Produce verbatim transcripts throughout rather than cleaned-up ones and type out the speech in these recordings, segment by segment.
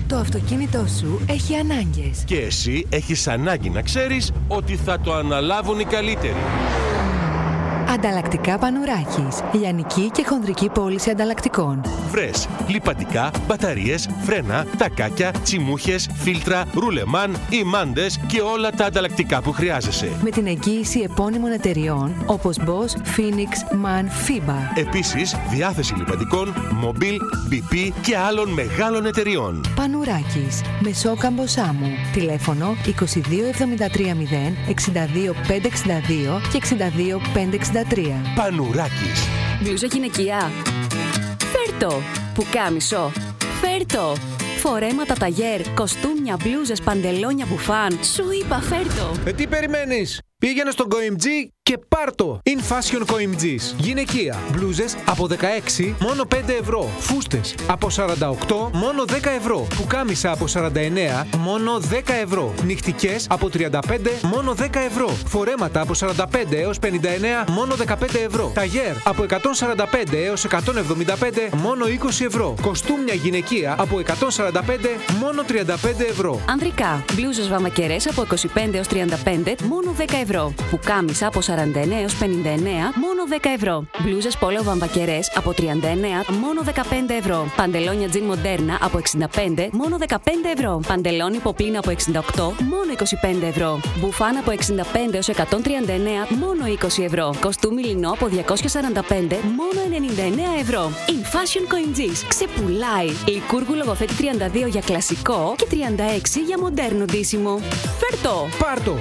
Το αυτοκίνητό σου έχει ανάγκες. Και εσύ έχεις ανάγκη να ξέρεις ότι θα το αναλάβουν οι καλύτεροι. Ανταλλακτικά Πανουράκης. Λιανική και χονδρική πώληση ανταλλακτικών. Βρες λιπαντικά, μπαταρίες, φρένα, τακάκια, τσιμούχες, φίλτρα, ρουλεμάν, ημάντες και όλα τα ανταλλακτικά που χρειάζεσαι. Με την εγγύηση επώνυμων εταιριών όπως Bosch, Phoenix, MAN, FIBA. Επίσης, διάθεση λιπαντικών, Mobil, μπι πι και άλλων μεγάλων εταιριών. Πανουράκης. Μεσόκαμπο Σάμου. Τηλέφωνο είκοσι δύο εβδομήντα τρία μηδέν εξήντα δύο πεντακόσια εξήντα δύο και εξήντα δύο πεντακόσια εξήντα τρία. Πανουράκης. Μπλούζα γυναικεία. Φέρτο. Πουκάμισο. Φέρτο. Φορέματα ταγέρ, κοστούμια, μπλούζες, παντελόνια, μπουφάν. Σου είπα φέρτο. Ε, τι περιμένεις? Πήγαινε στον Κοιμτζή και πάρτο! In Fashion Κοιμτζής. Γυναικεία. Μπλούζες από δεκαέξι μόνο πέντε ευρώ. Φούστες από σαράντα οκτώ μόνο δέκα ευρώ. Πουκάμισα από σαράντα εννέα μόνο δέκα ευρώ. Νυχτικές από τριάντα πέντε μόνο δέκα ευρώ. Φορέματα από σαράντα πέντε έως πενήντα εννέα μόνο δεκαπέντε ευρώ. Ταγέρ από εκατόν σαράντα πέντε έως εκατόν εβδομήντα πέντε μόνο είκοσι ευρώ. Κοστούμια γυναικεία από εκατόν σαράντα πέντε μόνο τριάντα πέντε ευρώ. Ανδρικά. Μπλούζες βαμακερές από είκοσι πέντε έως τριάντα πέντε μόνο δέκα ευρώ. Πουκάμισα από σαράντα εννέα έως πενήντα εννέα μόνο δέκα ευρώ. Μπλούζες πόλο βαμβακερές από τριάντα εννέα μόνο δεκαπέντε ευρώ. Παντελόνια τζιν μοντέρνα από εξήντα πέντε μόνο δεκαπέντε ευρώ. Παντελόνι ποπίνα από εξήντα οκτώ μόνο είκοσι πέντε ευρώ. Μπουφάν από εξήντα πέντε έως εκατόν τριάντα εννέα μόνο είκοσι ευρώ. Κοστούμι λινό από διακόσια σαράντα πέντε μόνο ενενήντα εννέα ευρώ. In Fashion Κοιμτζής. Ξεπουλάει. Λικούργου λογοθέτη τριάντα δύο για κλασικό και τριάντα έξι για μοντέρνο ντύσιμο. Φέρτο. Πάρτο.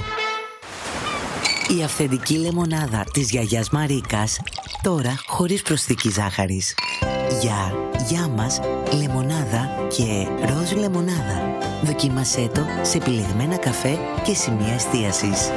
Η αυθεντική λεμονάδα της γιαγιάς Μαρίκας, τώρα χωρίς προσθήκη ζάχαρης. Για, για μας, λεμονάδα και ροζ λεμονάδα. Δοκίμασέ το σε επιλεγμένα καφέ και σημεία εστίασης.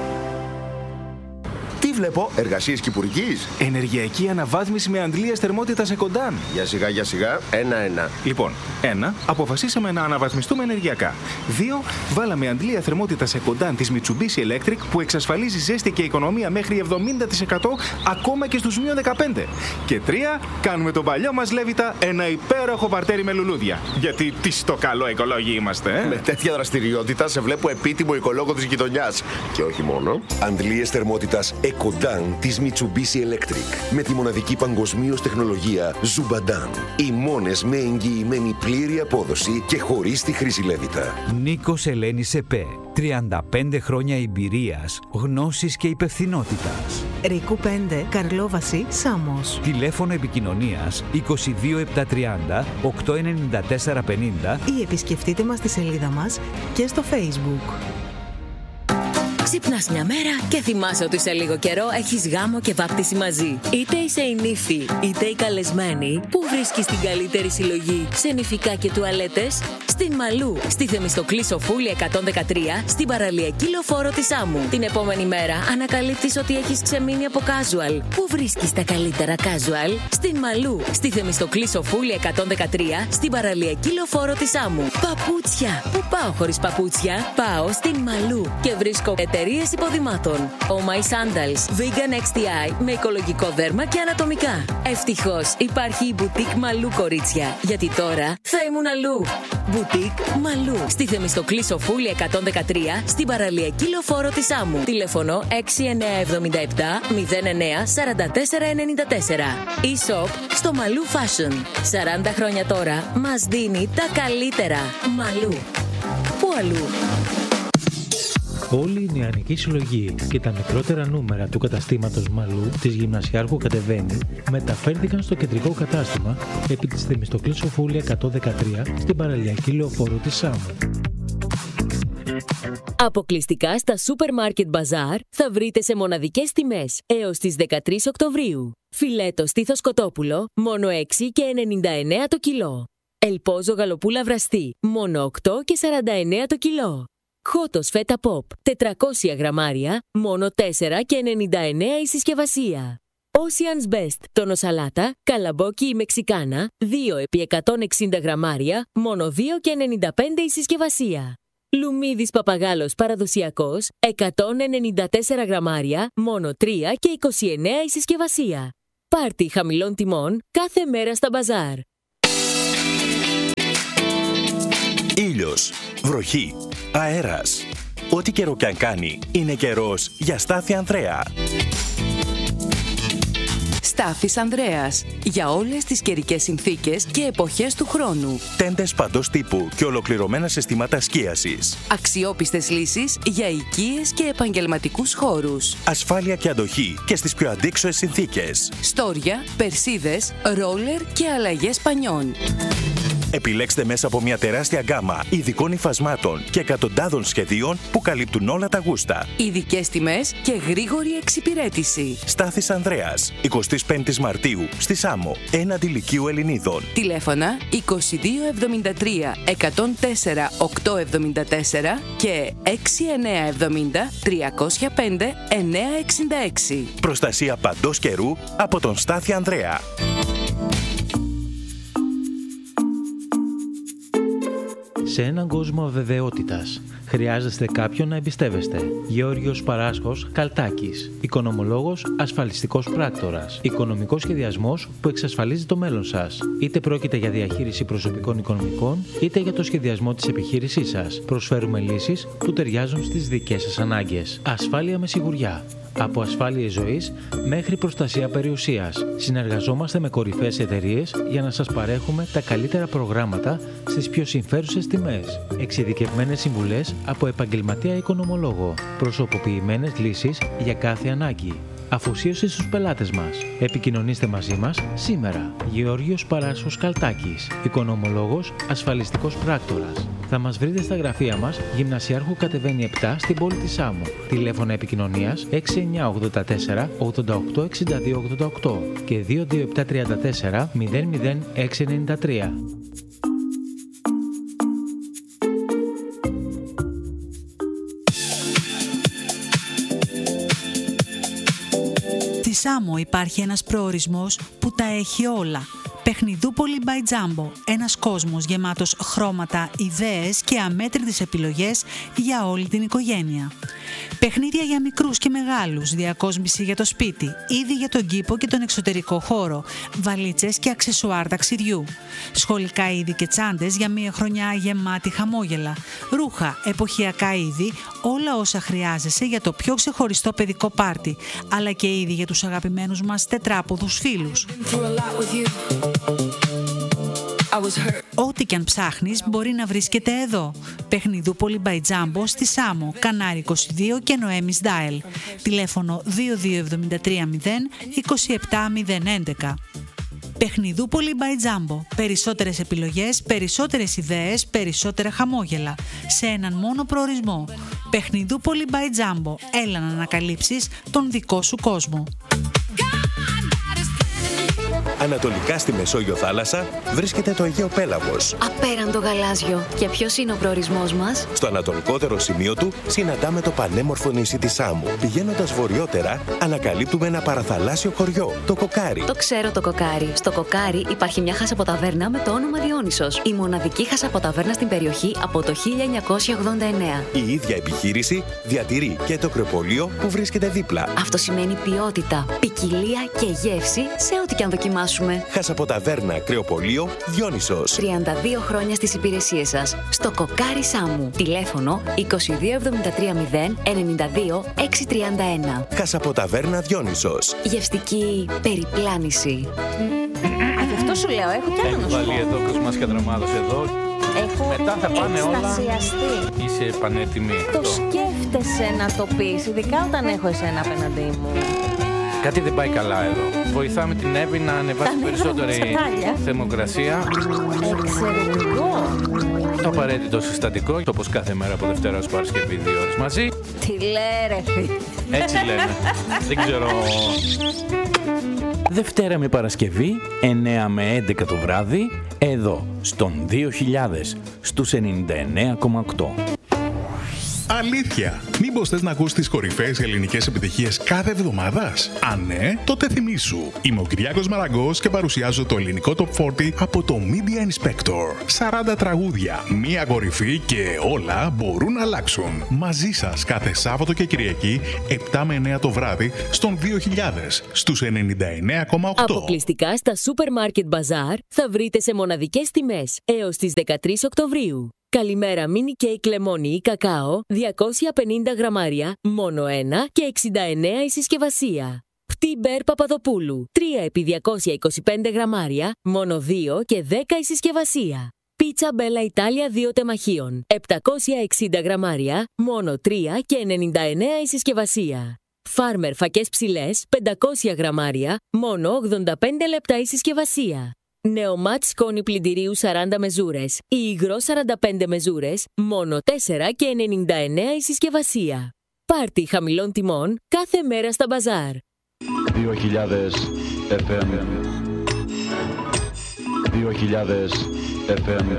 Τι βλέπω, εργασίες κυπουρικής? Ενεργειακή αναβάθμιση με αντλίες θερμότητας Εκοντάν. Για σιγά, για σιγά, ένα-ένα. Λοιπόν, ένα, αποφασίσαμε να αναβαθμιστούμε ενεργειακά. Δύο, βάλαμε αντλία θερμότητας Εκοντάν της Mitsubishi Electric που εξασφαλίζει ζέστη και οικονομία μέχρι εβδομήντα τοις εκατό ακόμα και στους μείον δεκαπέντε. Και τρία, κάνουμε τον παλιό μας Λέβητα ένα υπέροχο παρτέρι με λουλούδια. Γιατί τι στο καλό οικολόγοι είμαστε, ε? Με τέτοια δραστηριότητα σε βλέπω επίτιμο οικολόγο της γειτονιάς. Και όχι μόνο. Αντλίες θερμότητας Εκοντάν της Mitsubishi Electric με τη μοναδική παγκοσμίως τεχνολογία Zubadan. Οι μόνες με εγγυημένη πλήρη απόδοση και χωρίς τη χρήση Λέβητα. Νίκος Ελένης ΕΠΕ. τριάντα πέντε χρόνια εμπειρίας, γνώσης και υπευθυνότητας. Ρίκου πέντε, Καρλόβαση, Σάμος. Τηλέφωνο επικοινωνίας είκοσι δύο επτακόσια τριάντα οκτακόσια ενενήντα τέσσερα πενήντα ή επισκεφτείτε μας στη σελίδα μας και στο Facebook. Ξυπνάς μια μέρα και θυμάσαι ότι σε λίγο καιρό έχεις γάμο και βάπτιση μαζί. Είτε είσαι η νύφη, είτε η καλεσμένη, που βρίσκεις την καλύτερη συλλογή σε νηφικά και τουαλέτες? Στην Μαλού, στη Θεμιστοκλή Σοφούλη εκατόν δεκατρία, στην παραλιακή λεωφόρο της Άμμου. Την επόμενη μέρα ανακαλύπτεις ότι έχεις ξεμείνει από casual. Πού βρίσκεις τα καλύτερα casual? Στην Μαλού, στη Θεμιστοκλή Σοφούλη εκατόν δεκατρία, στην παραλιακή λεωφόρο της Άμμου. Παπούτσια. Πού πάω χωρίς παπούτσια? Πάω στην Μαλού και βρίσκω εταιρείες υποδημάτων. Oh My Sandals, Vegan εξ τι άι με οικολογικό δέρμα και ανατομικά. Ευτυχώς υπάρχει η Boutique Μαλού, κορίτσια, γιατί τώρα θα ήμουν αλλού. Boutique Μαλού, στη Θεμιστοκλή Σοφούλη εκατόν δεκατρία, στην παραλιακή λεωφόρο της Άμμου. Τηλέφωνο έξι εννιά εβδομήντα επτά μηδέν εννιά σαράντα τέσσερα ενενήντα τέσσερα. E-shop στο Μαλού Fashion. σαράντα χρόνια τώρα μας δίνει τα καλύτερα. Μαλού. Πού αλλού? Όλη η νεανική συλλογή και τα μικρότερα νούμερα του καταστήματος Μαλού της Γυμνασιάρχου Κατεβαίνει μεταφέρθηκαν στο κεντρικό κατάστημα επί της Θεμιστοκλής Σοφούλη εκατόν δεκατρία στην παραλιακή λεωφόρο της Σάμμου. Αποκλειστικά στα Supermarket Bazaar θα βρείτε σε μοναδικές τιμές έως τις δεκατρείς Οκτωβρίου. Φιλέτο στήθος κοτόπουλο μόνο έξι και ενενήντα εννέα το κιλό. Ελπόζο γαλοπούλα βραστή μόνο οκτώ και σαράντα εννέα το κιλό. Χότος φέτα pop τετρακόσια γραμμάρια μόνο τέσσερα και ενενήντα εννέα η συσκευασία. Ocean's Best τόνο σαλάτα, καλαμπόκι ή μεξικάνα δύο επί εκατόν εξήντα γραμμάρια μόνο δύο και ενενήντα πέντε η συσκευασία. Λουμίδης παπαγάλος παραδοσιακός εκατόν ενενήντα τέσσερα γραμμάρια μόνο τρία και είκοσι εννέα η συσκευασία. Πάρτι χαμηλών τιμών κάθε μέρα στα μπαζάρ. Ήλιος, βροχή, αέρας. Ό,τι καιρό κι αν κάνει, είναι καιρός για Στάθη Ανδρέα. Στάθης Ανδρέας. Για όλες τις καιρικές συνθήκες και εποχές του χρόνου. Τέντες παντός τύπου και ολοκληρωμένα συστήματα σκίασης. Αξιόπιστες λύσεις για οικίες και επαγγελματικούς χώρους. Ασφάλεια και αντοχή και στις πιο αντίξωες συνθήκες. Στόρια, περσίδες, ρόλερ και αλλαγές πανιών. Επιλέξτε μέσα από μια τεράστια γκάμα ειδικών υφασμάτων και εκατοντάδων σχεδίων που καλύπτουν όλα τα γούστα. Ειδικές τιμές και γρήγορη εξυπηρέτηση. Στάθης Ανδρέας, εικοστή πέμπτη Μαρτίου, στη Σάμο, έναντι Λυκείου Ελληνίδων. Τηλέφωνα είκοσι δύο εβδομήντα τρία εκατόν τέσσερα οκτακόσια εβδομήντα τέσσερα και έξι εννιά εβδομήντα τριακόσια πέντε εννιακόσια εξήντα έξι. Προστασία παντός καιρού από τον Στάθη Ανδρέα. Σε έναν κόσμο αβεβαιότητας, χρειάζεστε κάποιον να εμπιστεύεστε. Γεώργιος Παράσχος Καλτάκης. Οικονομολόγος, ασφαλιστικός πράκτορας. Οικονομικός σχεδιασμός που εξασφαλίζει το μέλλον σας. Είτε πρόκειται για διαχείριση προσωπικών οικονομικών, είτε για το σχεδιασμό της επιχείρησής σας. Προσφέρουμε λύσεις που ταιριάζουν στις δικές σας ανάγκες. Ασφάλεια με σιγουριά. Από ασφάλειες ζωής μέχρι προστασία περιουσίας. Συνεργαζόμαστε με κορυφαίες εταιρείες για να σας παρέχουμε τα καλύτερα προγράμματα στις πιο συμφέρουσες τιμές. Εξειδικευμένες συμβουλές από επαγγελματία οικονομολόγο. Προσωποποιημένες λύσεις για κάθε ανάγκη. Αφοσίωση στους πελάτες μας. Επικοινωνήστε μαζί μας σήμερα. Γεώργιος Παράσχος Καλτάκης. Οικονομολόγος, ασφαλιστικός πράκτορας. Θα μας βρείτε στα γραφεία μας, Γυμνασιάρχου κατεβαίνει επτά στην πόλη της Σάμου. Τηλέφωνα επικοινωνίας έξι εννιά ογδόντα τέσσερα ογδόντα οκτώ εξήντα δύο ογδόντα οκτώ και δύο δύο επτά τρία τέσσερα μηδέν μηδέν έξι εννιά τρία. Στη Σάμο υπάρχει ένας προορισμός που τα έχει όλα. Παιχνιδούπολη by Jumbo. Ένας κόσμος γεμάτος χρώματα, ιδέες και αμέτρητες επιλογές για όλη την οικογένεια. Παιχνίδια για μικρούς και μεγάλους, διακόσμηση για το σπίτι, είδη για τον κήπο και τον εξωτερικό χώρο, βαλίτσες και αξεσουάρ ταξιδιού, σχολικά είδη και τσάντες για μια χρονιά γεμάτη χαμόγελα, ρούχα, εποχιακά είδη, όλα όσα χρειάζεσαι για το πιο ξεχωριστό παιδικό πάρτι, αλλά και είδη για τους αγαπημένους μας τετράποδους φίλους. Ό,τι και αν ψάχνεις μπορεί να βρίσκεται εδώ. Παιχνιδούπολη by Jumbo στη Σάμο, Κανάρι είκοσι δύο και Νοέμις Ντάελ. Τηλέφωνο δύο δύο εβδομήντα τρία μηδέν είκοσι επτά μηδέν έντεκα. Παιχνιδούπολη by Jumbo. Περισσότερες επιλογές, περισσότερες ιδέες, περισσότερα χαμόγελα. Σε έναν μόνο προορισμό. Παιχνιδούπολη by Jumbo. Έλα να ανακαλύψεις τον δικό σου κόσμο. Ανατολικά στη Μεσόγειο θάλασσα βρίσκεται το Αιγαίο Πέλαγος. Απέραντο γαλάζιο. Και ποιος είναι ο προορισμός μας? Στο ανατολικότερο σημείο του συναντάμε το πανέμορφο νησί της Σάμου. Πηγαίνοντας βορειότερα, ανακαλύπτουμε ένα παραθαλάσσιο χωριό, το Κοκάρι. Το ξέρω το Κοκάρι. Στο Κοκάρι υπάρχει μια χασαποταβέρνα με το όνομα Διόνυσος. Η μοναδική χασαποταβέρνα στην περιοχή από το χίλια εννιακόσια ογδόντα εννέα. Η ίδια επιχείρηση διατηρεί και το κρεοπολείο που βρίσκεται δίπλα. Αυτό σημαίνει ποιότητα, ποικιλία και γεύση σε ό,τι και αν δοκιμάσουμε. Χασαποταβέρνα Κρεοπολείο Διόνυσος. τριάντα δύο χρόνια στις υπηρεσίες σας. Στο Κοκάρι Σάμου. Τηλέφωνο είκοσι δύο εβδομήντα τρία μηδέν ενενήντα δύο έξι τριάντα ένα. Χασαποταβέρνα Διόνυσος. Γευστική περιπλάνηση. Α, γι' αυτό σου λέω, έχω κι άλλο να σου πω. Έχω βάλει εδώ κοσμάς και δραμάδος εδώ. Έχω μετά θα πάνε όλα. Είσαι πανέτοιμη. Το σκέφτεσαι να το πεις, ειδικά όταν έχω εσένα απέναντί μου. Κάτι δεν πάει καλά εδώ. Βοηθάμε την Εύη να ανεβάσει περισσότερη θερμοκρασία. Εξαιρετικό. Το απαραίτητο συστατικό, όπως κάθε μέρα από Δευτέρα ως Παρασκευή, δύο ώρες μαζί. Τι λέει ρε φίλε. Έτσι λένε. Δεν ξέρω. Δευτέρα με Παρασκευή, εννέα με έντεκα το βράδυ, εδώ, στον δύο χιλιάδες, στους ενενήντα εννέα κόμμα οκτώ. Αλήθεια! Μήπως θες να ακούσεις τις κορυφαίες ελληνικές επιτυχίες κάθε εβδομάδας? Αν ναι, τότε θυμήσου. Είμαι ο Κυριάκος Μαραγκός και παρουσιάζω το ελληνικό Top σαράντα από το Media Inspector. σαράντα τραγούδια, μία κορυφή και όλα μπορούν να αλλάξουν. Μαζί σας κάθε Σάββατο και Κυριακή, επτά με εννέα το βράδυ, στον δύο χιλιάδες, στους ενενήντα εννέα κόμμα οκτώ. Αποκλειστικά στα Supermarket Bazaar θα βρείτε σε μοναδικές τιμές έως τις δεκατρείς Οκτωβρίου. Καλημέρα μίνι κέικ λεμόνι ή κακάο, διακόσια πενήντα γραμμάρια, μόνο ένα και εξήντα εννέα η συσκευασία. Πτήμπερ Παπαδοπούλου, τρία επί διακόσια είκοσι πέντε γραμμάρια, μόνο δύο και δέκα η συσκευασία. Πίτσα Μπέλα Ιτάλια δύο τεμαχίων, επτακόσια εξήντα γραμμάρια, μόνο τρία και ενενήντα εννέα η συσκευασία. Φάρμερ φακές ψηλές, πεντακόσια γραμμάρια, μόνο ογδόντα πέντε λεπτά η συσκευασία. Νεομάτ σκόνη πλυντηρίου σαράντα μεζούρες ή υγρό σαράντα πέντε μεζούρες, μόνο τέσσερα και ενενήντα εννέα η συσκευασία. Πάρτι χαμηλών τιμών κάθε μέρα στα μπαζάρ. δύο χιλιάδες εφ εμ δύο χιλιάδες εφ εμ.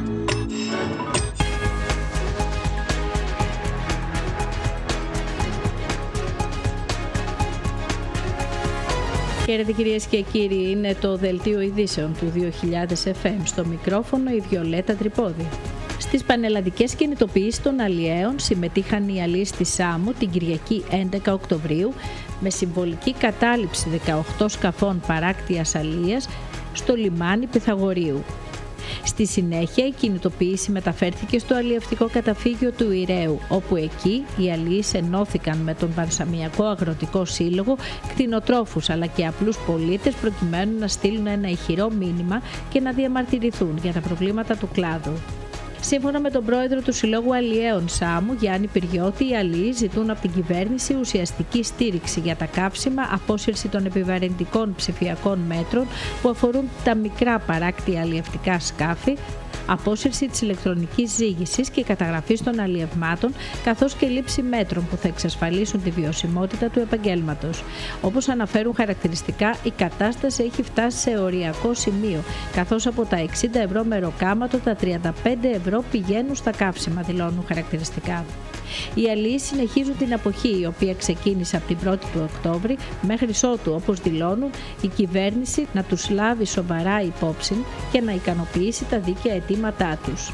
Χαίρετε κυρίες και κύριοι, είναι το δελτίο ειδήσεων του δύο χιλιάδες εφ εμ. Στο μικρόφωνο η Βιολέτα Τρυπόδη. Στις πανελλαδικές κινητοποιήσεις των αλλιέων συμμετείχαν οι αλλοίς της Σάμου την Κυριακή έντεκα Οκτωβρίου με συμβολική κατάληψη δεκαοκτώ σκαφών παράκτειας αλλίας στο λιμάνι Πυθαγορείου. Στη συνέχεια η κινητοποίηση μεταφέρθηκε στο αλλιευτικό καταφύγιο του Ηρέου, όπου εκεί οι αλλοίς ενώθηκαν με τον Πανσαμιακό Αγροτικό Σύλλογο, κτηνοτρόφους αλλά και απλούς πολίτες προκειμένου να στείλουν ένα ηχηρό μήνυμα και να διαμαρτυρηθούν για τα προβλήματα του κλάδου. Σύμφωνα με τον πρόεδρο του Συλλόγου Αλλιέων Σάμου, Γιάννη Πυριώτη, οι αλλοίς ζητούν από την κυβέρνηση ουσιαστική στήριξη για τα καύσιμα, απόσυρση των επιβαρυντικών ψηφιακών μέτρων που αφορούν τα μικρά παράκτια αλλιευτικά σκάφη, απόσυρση της ηλεκτρονικής ζύγησης και καταγραφής των αλλιευμάτων, καθώς και λήψη μέτρων που θα εξασφαλίσουν τη βιωσιμότητα του επαγγέλματος. Όπως αναφέρουν χαρακτηριστικά, η κατάσταση έχει φτάσει σε οριακό σημείο, καθώς από τα εξήντα ευρώ μεροκάματο τα τριάντα πέντε ευρώ πηγαίνουν στα καύσιμα, δηλώνουν χαρακτηριστικά. Οι αλλοίς συνεχίζουν την αποχή, η οποία ξεκίνησε από την πρώτη του Οκτώβρη, μέχρι ότου, όπως δηλώνουν, η κυβέρνηση να τους λάβει σοβαρά υπόψη και να ικανοποιήσει τα δίκαια αιτήματά τους.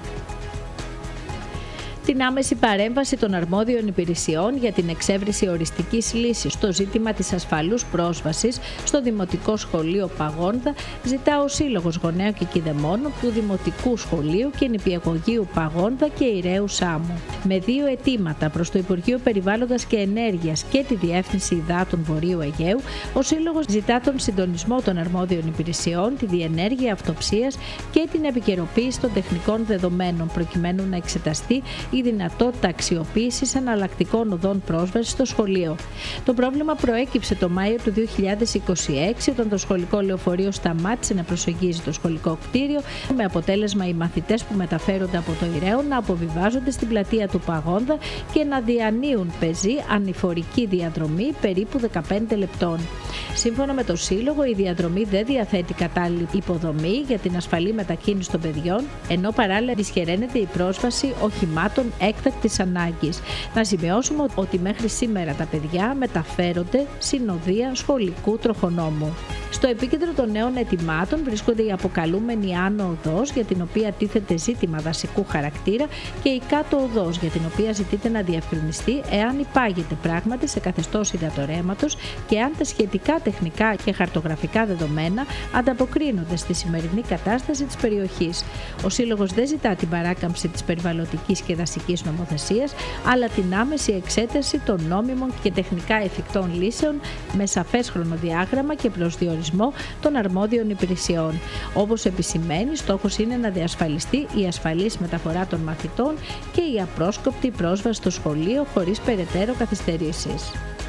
Την άμεση παρέμβαση των αρμόδιων υπηρεσιών για την εξέβριση οριστικής λύσης στο ζήτημα της ασφαλούς πρόσβασης στο Δημοτικό Σχολείο Παγόνδα ζητά ο Σύλλογος Γονέων και Κηδεμόνων του Δημοτικού Σχολείου και Νηπιαγωγείου Παγόνδα και Ηρέου Σάμου. Με δύο αιτήματα προς το Υπουργείο Περιβάλλοντας και Ενέργειας και τη Διεύθυνση Υδάτων Βορείου Αιγαίου, ο Σύλλογος ζητά τον συντονισμό των αρμόδιων υπηρεσιών, τη διενέργεια αυτοψίας και την επικαιροποίηση των τεχνικών δεδομένων προκειμένου να εξεταστεί η δυνατότητα αξιοποίησης εναλλακτικών οδών πρόσβασης στο σχολείο. Το πρόβλημα προέκυψε το Μάιο του δύο χιλιάδες είκοσι έξι, όταν το σχολικό λεωφορείο σταμάτησε να προσεγγίζει το σχολικό κτίριο, με αποτέλεσμα οι μαθητές που μεταφέρονται από το Ηραίο να αποβιβάζονται στην πλατεία του Παγόνδα και να διανύουν πεζή ανηφορική διαδρομή περίπου δεκαπέντε λεπτών. Σύμφωνα με το Σύλλογο, η διαδρομή δεν διαθέτει κατάλληλη υποδομή για την ασφαλή μετακίνηση των παιδιών, ενώ παράλληλα δυσχεραίνεται η πρόσβαση οχημάτων έκτακτης ανάγκης. Να σημειώσουμε ότι μέχρι σήμερα τα παιδιά μεταφέρονται συνοδεία σχολικού τροχονόμου. Στο επίκεντρο των νέων αιτημάτων βρίσκονται η αποκαλούμενη Άνω Οδός, για την οποία τίθεται ζήτημα δασικού χαρακτήρα, και η Κάτω Οδός, για την οποία ζητείται να διευκρινιστεί εάν υπάγεται πράγματι σε καθεστώς υδατορρέματος και αν τα σχετικά τεχνικά και χαρτογραφικά δεδομένα ανταποκρίνονται στη σημερινή κατάσταση της περιοχής. Ο Σύλλογος δεν ζητά την παράκαμψη της περιβαλλοντικής και δασικής νομοθεσίας, αλλά την άμεση εξέταση των νόμιμων και τεχνικά εφικτών λύσεων με σαφές χρονοδιάγραμμα και προσδιορισμό των αρμόδιων υπηρεσιών. Όπως επισημαίνει, στόχος είναι να διασφαλιστεί η ασφαλής μεταφορά των μαθητών και η απρόσκοπτη πρόσβαση στο σχολείο χωρίς περαιτέρω καθυστερήσεις.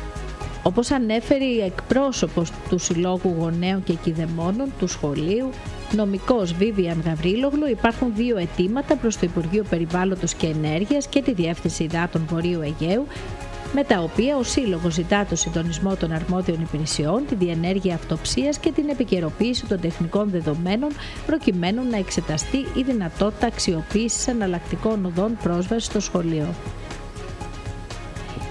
Όπως ανέφερε η εκπρόσωπος του Συλλόγου Γονέων και Κηδεμόνων του σχολείου, νομικός Βίβιαν Γαβρίλογλου, υπάρχουν δύο αιτήματα προς το Υπουργείο Περιβάλλοντος και Ενέργειας και τη Διεύθυνση Υδάτων Βορείου Αιγαίου, με τα οποία ο Σύλλογος ζητά το συντονισμό των αρμόδιων υπηρεσιών, τη διενέργεια αυτοψίας και την επικαιροποίηση των τεχνικών δεδομένων προκειμένου να εξεταστεί η δυνατότητα αξιοποίησης εναλλακτικών οδών πρόσβασης στο σχολείο.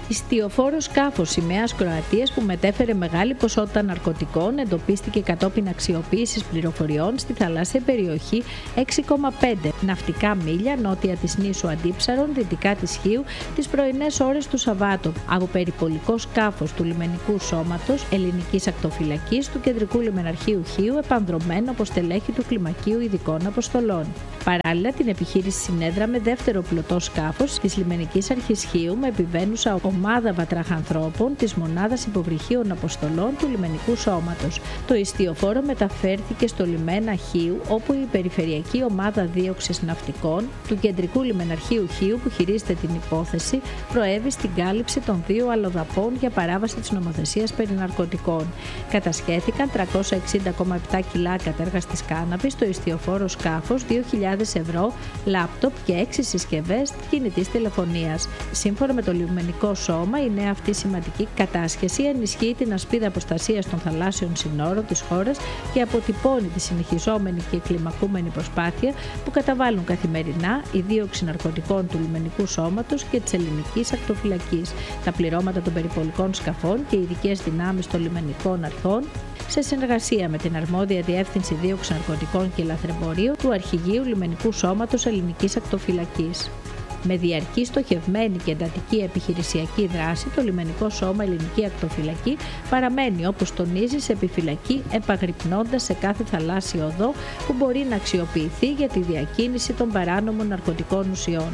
Ιστιοφόρο σκάφος σημαίας Κροατίας που μετέφερε μεγάλη ποσότητα ναρκωτικών εντοπίστηκε κατόπιν αξιοποίησης πληροφοριών στη θαλάσσια περιοχή έξι κόμμα πέντε ναυτικά μίλια νότια της νήσου Αντίψαρων, δυτικά της Χίου, τις πρωινές ώρες του Σαββάτου, από περιπολικό σκάφος του λιμενικού σώματος ελληνικής ακτοφυλακής του Κεντρικού Λιμεναρχείου Χίου, επανδρωμένο από στελέχη του Κλιμακίου Ειδικών Αποστολών. Παράλληλα, την επιχείρηση συνέδραμε δεύτερο πλωτό σκάφος της Λιμενικής Αρχής Χίου με επιβαίνουσα ομάδα βατραχανθρώπων της Μονάδας Υποβρυχίων Αποστολών του Λιμενικού Σώματος. Το ιστιοφόρο μεταφέρθηκε στο λιμένα Χίου, όπου η Περιφερειακή Ομάδα Δίωξης Ναυτικών του Κεντρικού Λιμεναρχείου Χίου, που χειρίζεται την υπόθεση, προέβη στην κάλυψη των δύο αλλοδαπών για παράβαση της νομοθεσίας περί ναρκωτικών. Κατασχέθηκαν τριακόσια εξήντα κόμμα επτά κιλά κατέργαστης κάναβης στο ιστιοφόρο σκάφος, δύο χιλιάδες ευρώ, λάπτοπ και έξι συσκευές κινητής τηλεφωνίας. Σύμφωνα με το λιμενικό σώμα, η νέα αυτή σημαντική κατάσχεση ενισχύει την ασπίδα προστασίας των θαλάσσιων συνόρων της χώρας και αποτυπώνει τη συνεχιζόμενη και κλιμακούμενη προσπάθεια που καταβάλουν καθημερινά η δίωξη ναρκωτικών του λιμενικού σώματος και της ελληνικής ακτοφυλακής, τα πληρώματα των περιπολικών σκαφών και οι ειδικές δυνάμεις των λιμενικών αρχών, σε συνεργασία με την αρμόδια Διεύθυνση Δίωξης Ναρκωτικών και Λαθρεμπορίου του Αρχηγείου Λιμενικού Σώματος Ελληνικής Ακτοφυλακής. Με διαρκή, στοχευμένη και εντατική επιχειρησιακή δράση, το Λιμενικό Σώμα Ελληνική Ακτοφυλακή παραμένει, όπως τονίζει, σε επιφυλακή, επαγρυπνώντας σε κάθε θαλάσσιο οδό που μπορεί να αξιοποιηθεί για τη διακίνηση των παράνομων ναρκωτικών ουσιών.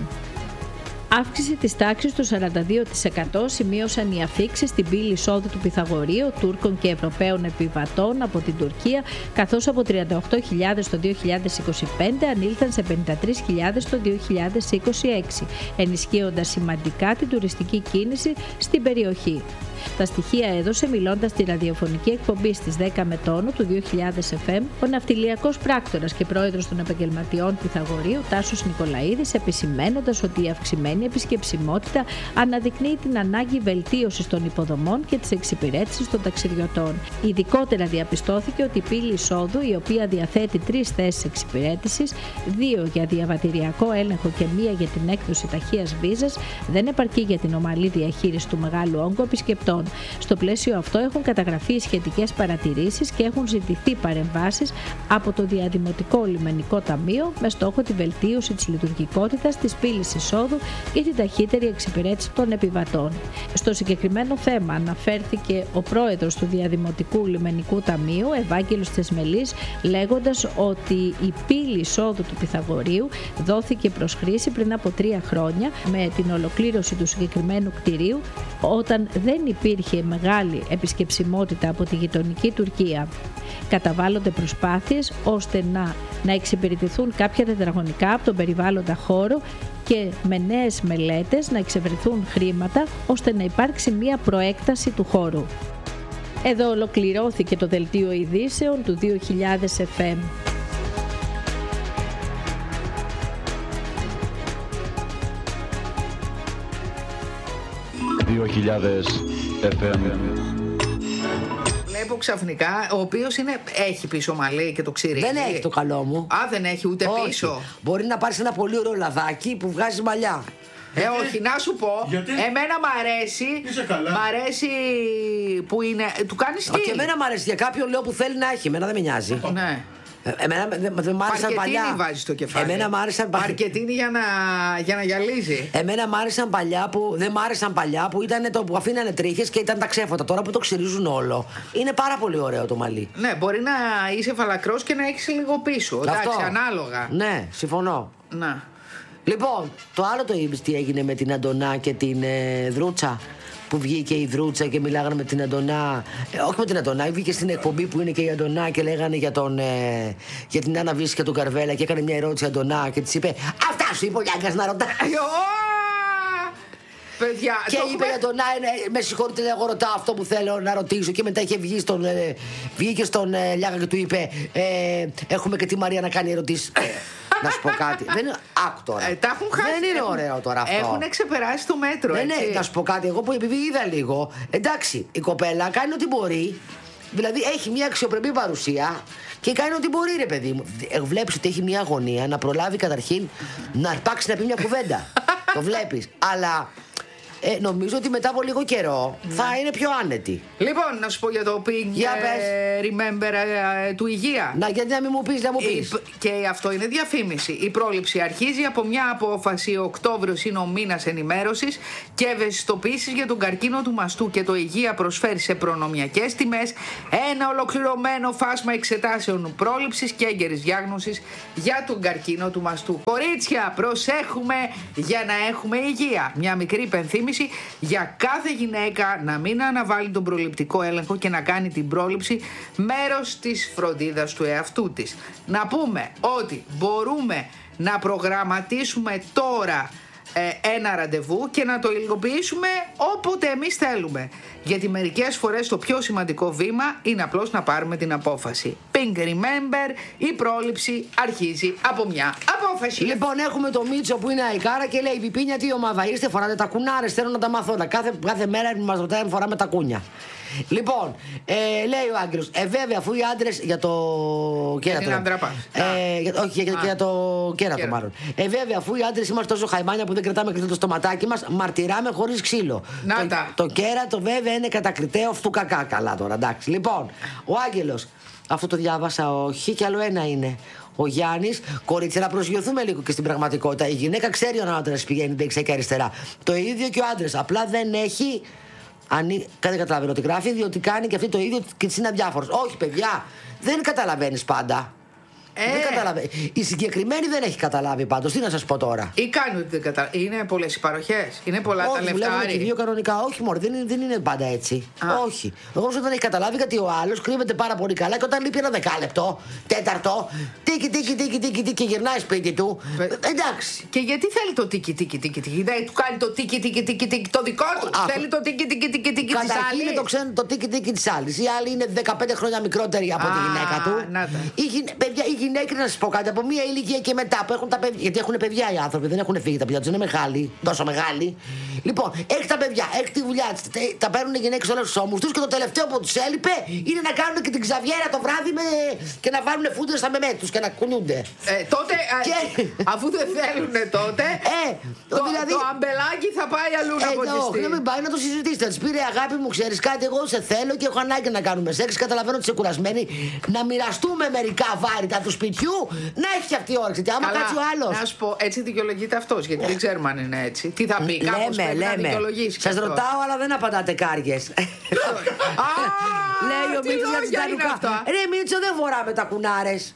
Αύξηση της τάξης του σαράντα δύο τοις εκατό σημείωσαν οι αφίξεις στην πύλη εισόδου του Πυθαγορείου Τούρκων και Ευρωπαίων επιβατών από την Τουρκία, καθώς από τριάντα οκτώ χιλιάδες το δύο χιλιάδες είκοσι πέντε ανήλθαν σε πενήντα τρεις χιλιάδες το δύο χιλιάδες είκοσι έξι, ενισχύοντας σημαντικά την τουριστική κίνηση στην περιοχή. Τα στοιχεία έδωσε μιλώντας στη ραδιοφωνική εκπομπή στις δέκα με τόνο του δύο χιλιάδες εφ εμ ο ναυτιλιακός πράκτορας και πρόεδρος των επαγγελματιών Πυθαγορείου Τάσος Νικολαίδης, επισημαίνοντας ότι η αυξημένη επισκεψιμότητα αναδεικνύει την ανάγκη βελτίωσης των υποδομών και της εξυπηρέτησης των ταξιδιωτών. Ειδικότερα διαπιστώθηκε ότι η πύλη εισόδου, η οποία διαθέτει τρεις θέσεις εξυπηρέτησης, δύο για διαβατηριακό έλεγχο και μία για την έκδοση ταχείας βίζας, δεν επαρκεί για την ομαλή διαχείριση του μεγάλου όγκου επισκεπτών. Στο πλαίσιο αυτό έχουν καταγραφεί σχετικές παρατηρήσεις και έχουν ζητηθεί παρεμβάσεις από το Διαδημοτικό Λιμενικό Ταμείο με στόχο τη βελτίωση της λειτουργικότητας της πύλης εισόδου και την ταχύτερη εξυπηρέτηση των επιβατών. Στο συγκεκριμένο θέμα αναφέρθηκε ο πρόεδρος του Διαδημοτικού Λιμενικού Ταμείου, Ευάγγελος Θεσμελής, λέγοντας ότι η πύλη εισόδου του Πυθαγορείου δόθηκε προς χρήση πριν από τρία χρόνια με την ολοκλήρωση του συγκεκριμένου κτηρίου, όταν δεν υπήρχε μεγάλη επισκεψιμότητα από τη γειτονική Τουρκία. Καταβάλλονται προσπάθειες ώστε να, να εξυπηρετηθούν κάποια τετραγωνικά από τον περιβάλλοντα χώρο και με νέες μελέτες να εξευρεθούν χρήματα ώστε να υπάρξει μία προέκταση του χώρου. Εδώ ολοκληρώθηκε το δελτίο ειδήσεων του δύο χιλιάδες εφ εμ. δύο χιλιάδες εφ εμ. Βλέπω ξαφνικά, ο οποίος είναι, έχει πίσω μαλλί και το ξυρίζει. Δεν έχει το καλό μου. Α, δεν έχει ούτε όχι. Πίσω. Μπορεί να πάρεις ένα πολύ ωραίο λαδάκι που βγάζει μαλλιά. Ε, όχι, να σου πω. Γιατί? Εμένα μ' αρέσει. Είσαι καλά. Μ' αρέσει που είναι. Του κάνει στυλ. Και εμένα μ' αρέσει. Για κάποιον λέω που θέλει να έχει. Εμένα δεν με νοιάζει. Ναι. Εμένα δεν δε μ' άρεσαν παλιά. Παρκετίνη βάζει στο κεφάλι. Εμένα μ' άρεσαν παλιά. Παρκετίνη για να, για να γυαλίζει. Εμένα μ' άρεσαν παλιά που δεν μ' άρεσαν παλιά που ήταν το που αφήνανε τρίχες και ήταν τα ξέφωτα. Τώρα που το ξυρίζουν όλο. Είναι πάρα πολύ ωραίο το μαλλί. Ναι, μπορεί να είσαι φαλακρός και να έχεις λίγο πίσω. Αυτό. Εντάξει, ανάλογα. Ναι, συμφωνώ. Να. Λοιπόν, το άλλο το είπες τι έγινε με την Αντωνά και την ε, Δρούτσα. Που βγήκε η Δρούτσα και μιλάγανε με την Αντωνά. Ε, όχι με την Αντωνά, βγήκε στην εκπομπή που είναι και η Αντωνά και λέγανε για, τον, ε, για την Άννα Βύση και τον Καρβέλα και έκανε μια ερώτηση Αντωνά και της είπε αυτά σου είπε ο Λιάγκας να ρωτάει. Παιδιά, και το είπε έχουμε... για τον Άιν, με συγχωρείτε, εγώ ρωτάω αυτό που θέλω να ρωτήσω. Και μετά είχε βγει στον, ε, βγήκε στον ε, Λιάγκα και του είπε ε, έχουμε και τη Μαρία να κάνει ερωτήσεις. Να σου πω κάτι. Δεν είναι. Άκου τώρα. Ε, τα έχουν χάσει. Δεν είναι έχουν... ωραίο τώρα αυτό. Έχουν ξεπεράσει το μέτρο. Δεν έτσι. είναι. Να σου πω κάτι. Εγώ που επειδή είδα λίγο. Εντάξει, η κοπέλα κάνει ό,τι μπορεί. Δηλαδή έχει μια αξιοπρεπή παρουσία και κάνει ό,τι μπορεί, ρε παιδί μου. Βλέπεις ότι έχει μια αγωνία να προλάβει καταρχήν να αρπάξει να πει μια κουβέντα. Το βλέπεις. Αλλά ε, νομίζω ότι μετά από λίγο καιρό ναι. θα είναι πιο άνετη. Λοιπόν, να σου πω για το Pink ε, Remember ε, του Υγεία. Να, γιατί να μην μου πεις, να μου πεις. Ε, και αυτό είναι διαφήμιση. Η πρόληψη αρχίζει από μια απόφαση. Ο Οκτώβριος είναι ο μήνας ενημέρωσης και ευαισθητοποίησης για τον καρκίνο του μαστού, και το Υγεία προσφέρει σε προνομιακές τιμές ένα ολοκληρωμένο φάσμα εξετάσεων πρόληψης και έγκαιρης διάγνωσης για τον καρκίνο του μαστού. Κορίτσια, προσέχουμε για να έχουμε υγεία. Μια μικρή υπενθύμηση για κάθε γυναίκα να μην αναβάλει τον προληπτικό έλεγχο και να κάνει την πρόληψη μέρος της φροντίδας του εαυτού της. Να πούμε ότι μπορούμε να προγραμματίσουμε τώρα ε, ένα ραντεβού και να το υλοποιήσουμε όποτε εμείς θέλουμε. Γιατί μερικές φορές το πιο σημαντικό βήμα είναι απλώς να πάρουμε την απόφαση. Pink Remember, η πρόληψη αρχίζει από μια απόφαση. Λοιπόν, έχουμε το Μίτσο που είναι αικάρα και λέει: Πιπίνια, τι ομάδα είστε, φοράτε τα κουνάρες, θέλω να τα μαθώ. Κάθε, κάθε μέρα μας ρωτάει αν φοράμε τα κούνια. Λοιπόν, ε, λέει ο Άγγελος, ε, βέβαια, αφού οι άντρες για το κέρατο. Για την ε, για, όχι, για, για το κέρατο, Κέρα. μάλλον. Ε, βέβαια, αφού οι άντρες είμαστε τόσο χαϊμάνια που δεν κρατάμε κλειστό το στοματάκι μας, μαρτυράμε χωρίς ξύλο. Να το, τα. το κέρατο, βέβαια, είναι κατακριτέο αυτού κακά. Καλά τώρα, εντάξει. Λοιπόν, ο Άγγελος, αυτό το διάβασα, όχι, κι άλλο ένα είναι. Ο Γιάννης, κορίτσια, να προσγειωθούμε λίγο και στην πραγματικότητα. Η γυναίκα ξέρει ο άντρας πηγαίνει δεξιά και αριστερά. Το ίδιο και ο άντρας. Απλά δεν έχει. Αν δεν καταλαβαίνω τι γράφει, διότι κάνει και αυτή το ίδιο και της είναι αδιάφορος. Όχι, παιδιά, δεν καταλαβαίνεις πάντα. Ε. Δεν καταλαβαίνει. Η συγκεκριμένη δεν έχει καταλάβει πάντως. Τι να σας πω τώρα. Ή κάνει ότι δεν καταλαβαίνει. Είναι πολλές οι παροχές. Είναι πολλά όχι, τα λεφτά. Βλέπουμε και δύο κανονικά. Όχι, μωρέ, δεν, δεν είναι πάντα έτσι. Α. Όχι. Εγώ δεν έχει καταλάβει γιατί ο άλλος κρύβεται πάρα πολύ καλά και όταν λείπει ένα δεκάλεπτο, τέταρτο, τίκι, τίκι, τίκι, τίκι, τίκι και γυρνάει σπίτι του. Ε, εντάξει. Και γιατί θέλει το τίκι, τίκι, τίκι, τίκι. Δεν του κάνει το τίκι, τίκι, τίκι, τίκι το δικό του. Α, θέλει το τίκι, τίκι, τίκι, τίκι της άλλης. Είναι το ξένο το τίκι, τίκι της άλλης. Η άλλη είναι δεκαπέντε χρόνια μικρότερη από τη γυναίκα του. Οι γυναίκες, να σας πω κάτι. Από μία ηλικία και μετά που έχουν τα παιδιά. Γιατί έχουν παιδιά οι άνθρωποι, δεν έχουν φύγει τα παιδιά του, είναι μεγάλοι, τόσο μεγάλοι. Λοιπόν, έχει τα παιδιά, έχει τη δουλειά τη. Τα παίρνουν οι γυναίκες όλους τους ώμους τους και το τελευταίο που τους έλειπε είναι να κάνουν και την ξαβιέρα το βράδυ με... και να βάλουν φούντες στα μεμέ τους και να κουνιούνται. Ε, τότε, και... αφού δεν θέλουν τότε, ε, το, δηλαδή... το αμπελάκι θα πάει αλλού να ποτιστεί. Όχι, να μην πάει να το συζητήσετε. Τη πήρε αγάπη μου, ξέρεις κάτι, εγώ σε θέλω και έχω ανάγκη να κάνουμε σεξ. Καταλαβαίνω ότι είσαι κουρασμένη. Να μοιραστούμε μερικά βάρητα του σπιτιού. Να έχει και αυτή η όρεξη. Άμα κάτσει ο άλλος. Να σου πω, έτσι δικαιολογείται αυτός, γιατί δεν ξέρουμε αν είναι έτσι. Τι θα πει, κάπως πρέπει να δικαιολογήσει. Σας ρωτάω, αλλά δεν απαντάτε κάριες. Λέει ο Μίτσος για τις τανουκά. Ρε Μίτσο, δεν φοράμε τα κουνάρες.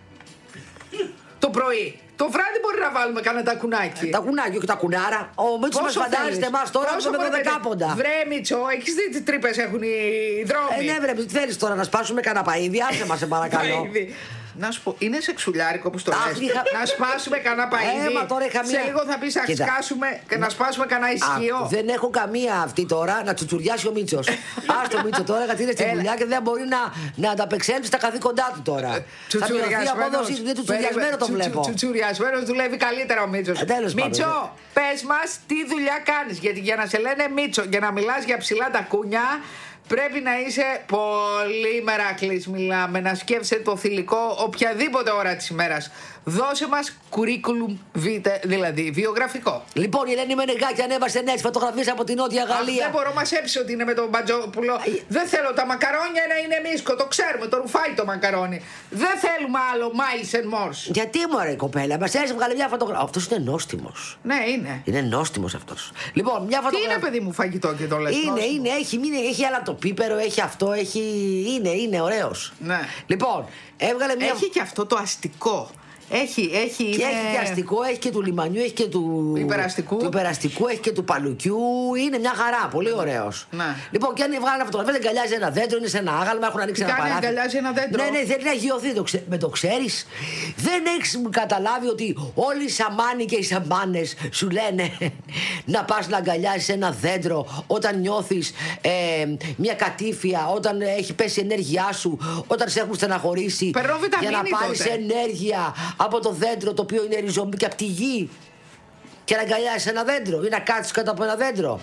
Το πρωί. Το βράδυ μπορεί να βάλουμε κανένα τα κουνάκι. Τα κουνάκι, όχι τα κουνάρα. Ο Μίτσος μας φαντάζεστε εμάς τώρα με το δεκάποντα. Βρε Μίτσο, έχεις δει τι τρύπες έχουν οι δρόμοι. Ε, ναι, βρε, τι θέλεις τώρα να σπάσουμε κανένα παΐδι, άσε μας σε παρακαλώ. Να σου πω, είναι σεξουλιάρικο όπως το λες. Είχα... Να σπάσουμε κανένα παΐδι. Έμα, τώρα είχα μία... Σε λίγο θα πεις να σκάσουμε και να σπάσουμε κανένα ισχύο. Α, δεν έχω καμία αυτή τώρα να τσουτσουριάσει ο Μίτσος. Ας το Μίτσο τώρα γιατί είναι στη δουλειά και δεν μπορεί να, να ανταπεξέλθει στα καθήκοντά του τώρα. Θα μειωθεί η απόδοση του, είναι τσουτσουριασμένο το βλέπω. Τσουτσουριασμένος δουλεύει καλύτερα ο Μίτσος. Μίτσο, πες μας τι δουλειά κάνεις. Γιατί για να σε λένε Μίτσο, για να μιλάς για ψηλά τα κούνια, πρέπει να είσαι πολύ μεράκλης, μιλάμε, να σκέφτεσαι το θηλυκό οποιαδήποτε ώρα της ημέρας. Δώσε μας curriculum vitae, δηλαδή βιογραφικό. Λοιπόν, η Ελένη Μενεγάκη ανέβασε νέες φωτογραφίες από την Νότια Γαλλία. Αχ, δεν μπορώ, μας έψησε ότι είναι με τον Μπατζόπουλο. Ε... Δεν θέλω τα μακαρόνια να είναι μίσκο, το ξέρουμε, το ρουφάει το μακαρόνι. Δεν θέλουμε άλλο Miles and Morse. Γιατί μωρέ κοπέλα, μας έρθει βγάλε μια φωτογραφία. Αυτός είναι νόστιμος. Ναι, είναι. Είναι νόστιμος αυτός. Λοιπόν, μια φωτογραφία. Τι είναι, παιδί μου, φαγητό και το λες. Είναι, νόστιμο. είναι, έχει, είναι, έχει αλατοπίπερο, έχει αυτό, έχει. Είναι, είναι ωραίος. Ναι. Λοιπόν, έβγαλε μια. Έχει και αυτό το αστικό. Έχει, έχει, και είναι... έχει και αστικό, έχει και του λιμανιού, έχει και του υπεραστικού. του υπεραστικού, έχει και του παλουκιού. Είναι μια χαρά, πολύ ωραίος. Ναι. Λοιπόν, και αν βγάλει φωτογραφία, δεν αγκαλιάζει ένα δέντρο, είναι σε ένα άγαλμα, έχουν ανοίξει ένα παράθυρο. αγκαλιάζει ένα δέντρο. Ναι, ναι, θέλει να γιωθεί, το ξε... με το ξέρεις. Δεν έχεις καταλάβει ότι όλοι οι σαμάνοι και οι σαμάνες σου λένε να πας να αγκαλιάζεις ένα δέντρο όταν νιώθεις ε, μια κατήφια, όταν έχει πέσει η ενέργειά σου, όταν σε έχουν στεναχωρήσει. Για να πάρεις ενέργεια από το δέντρο το οποίο είναι ριζωμή και από τη γη και να αγκαλιάσεις ένα δέντρο ή να κάτσεις κάτω από ένα δέντρο.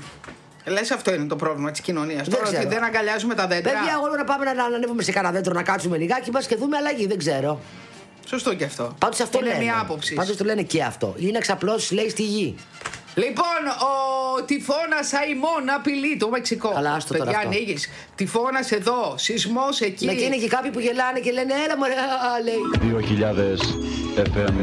Λες αυτό είναι το πρόβλημα της κοινωνίας. Τώρα ότι δεν αγκαλιάζουμε τα δέντρα. Παιδιά, εγώ να πάμε να ανέβουμε σε κανένα δέντρο να κάτσουμε λιγάκι μας και δούμε αλλαγή, δεν ξέρω. Σωστό και αυτό. Πάντως αυτό είναι λένε. μια άποψη. Πάντως το λένε και αυτό. Είναι εξαπλώσεις, λέει, στη γη. Λοιπόν, ο τυφώνας Αϊμόν απειλεί το Μεξικό. Καλά, άστο τώρα Παιδιά, αυτό. ανοίγεις. Τυφώνας εδώ, σεισμός εκεί. Ναι, και είναι και κάποιοι που γελάνε και λένε έλα μωρέ, α, λέει. δύο χιλιάδες εφ εμ.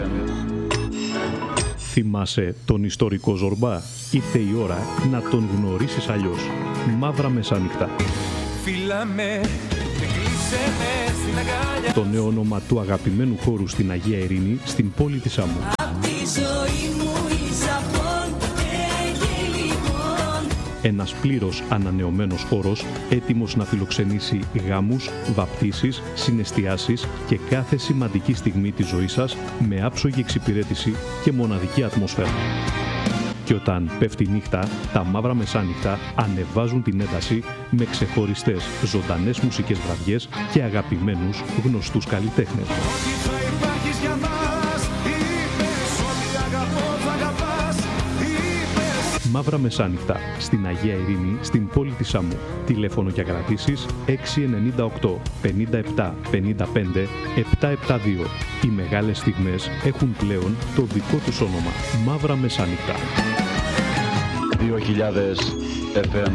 Θυμάσαι τον ιστορικό Ζορμπά? Ήρθε η ώρα να τον γνωρίσεις αλλιώς. Μαύρα Μεσάνυχτα. Φύλαμε, κλείσε με στην αγκάλια. Το νέο όνομα του αγαπημένου χώρου στην Αγία Ειρήνη, στην πόλη της Σάμου. Απ' τη ζωή μου είσαι απόν και λοιπόν. Ένας πλήρως ανανεωμένος χώρος, έτοιμος να φιλοξενήσει γάμους, βαπτίσεις, συναισθιάσεις και κάθε σημαντική στιγμή της ζωής σας με άψογη εξυπηρέτηση και μοναδική ατμόσφαιρα. Και όταν πέφτει η νύχτα, τα Μαύρα Μεσάνυχτα ανεβάζουν την ένταση με ξεχωριστές ζωντανές μουσικές βραδιές και αγαπημένους γνωστούς καλλιτέχνες. Μαύρα Μεσάνυχτα, στην Αγία Ειρήνη, στην πόλη της Σάμου. Τηλέφωνο για κρατήσεις έξι εννιά οκτώ πενήντα επτά πενήντα πέντε επτακόσια εβδομήντα δύο. Οι μεγάλες στιγμές έχουν πλέον το δικό τους όνομα. Μαύρα Μεσάνυχτα. δύο χιλιάδες εφ εμ.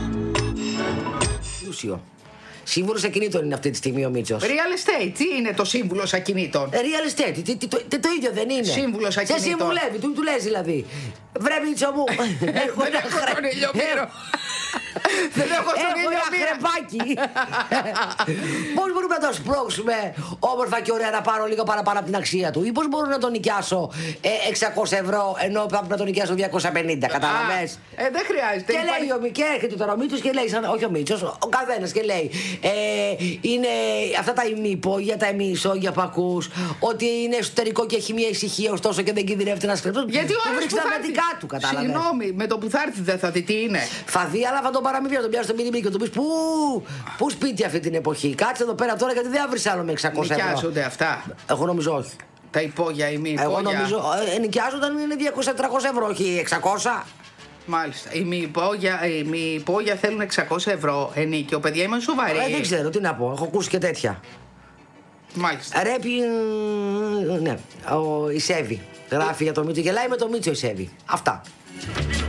Σύμβουλος ακινήτων είναι αυτή τη στιγμή ο Μίτσος. Real estate, τι είναι το σύμβουλος ακινήτων? Real estate, τι, τι, το, το, το ίδιο δεν είναι. Σύμβουλος ακινήτων. Σε συμβουλεύει, του, του λες δηλαδή. Βρε Μίτσο μου. Δεν έχω τον ηλιομήρο. Δεν έχω στον ηλιομήρο. Χρεπάκι. Πώς μπορούμε να το σπρώξουμε όμορφα και ωραία να πάρω λίγο παραπάνω από την αξία του? Ή πώς μπορώ να τον νοικιάσω ε, εξακόσια ευρώ ενώ πρέπει να τον νοικιάσω διακόσια πενήντα, καταλαβες? Ε, δεν χρειάζεται. Και λέει ο Μίτσος, και έρχεται τώρα ο Μίτσος και λέει, σαν, όχι ο Μίτσος, ο καθένας και λέει ε, είναι αυτά τα ημιυπόγεια, τα ημιισόγεια που ακούς, ότι είναι εσωτερικό και έχει μια ησυχία, ωστόσο και δεν κινδυνεύεται να σκρέψει. Γιατί ο άλλος που θα έρθει, του, κατάλαβες? Συγγνώμη, με το που θα έρθει δεν θα δει τι είναι. Θα δει, αλλά θα τον παραμύθει, να τον πιάσει στο μήνυμα και του πει πού, πού σπίτι αυτή την εποχή. Κάτσε εδώ πέρα τώρα γιατί δεν θα βρει άλλο με εξακόσια ευρώ. Νοικιάζονται αυτά? Εγώ νομίζω όχι. Τα υπόγεια ή μη υπόγεια? Εγώ νομίζω ε, νοικιάζονταν είναι διακόσια με τριακόσια ευρώ, όχι εξακόσια. Μάλιστα. Οι μη υπόγεια, οι μη υπόγεια θέλουν εξακόσια ευρώ ενίκιο. Παιδιά, είμαι σοβαρή. Ε, δεν ξέρω τι να πω. Έχω ακούσει και τέτοια. Μάλιστα. Ρέπει. Ναι, ο Ισέβη. Γράφει για το Μίτσο. Γελάει με το Μίτσο Ισέβη. Αυτά.